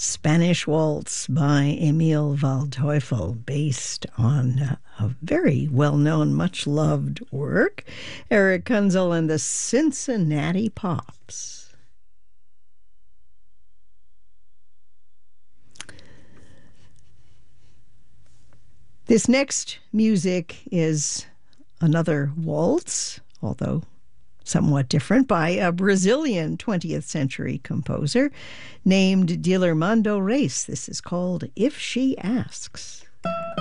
Spanish Waltz by Emil Waldteufel, based on a very well-known, much-loved work. Eric Kunzel and the Cincinnati Pops. This next music is another waltz, although somewhat different, by a Brazilian 20th century composer named Dilermando Reis. This is called If She Asks.